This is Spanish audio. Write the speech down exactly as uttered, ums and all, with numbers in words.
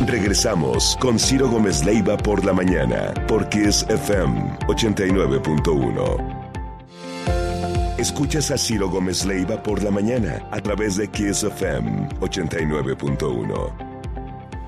Regresamos con Ciro Gómez Leiva por la mañana, por Kiss F M ochenta y nueve punto uno. Escuchas a Ciro Gómez Leiva por la mañana a través de Kiss F M ochenta y nueve punto uno.